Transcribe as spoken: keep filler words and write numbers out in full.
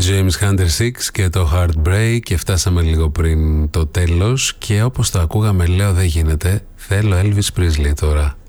James Hunter έξι και το Heartbreak, και φτάσαμε λίγο πριν το τέλος και όπως το ακούγαμε λέω δεν γίνεται, θέλω Elvis Presley τώρα.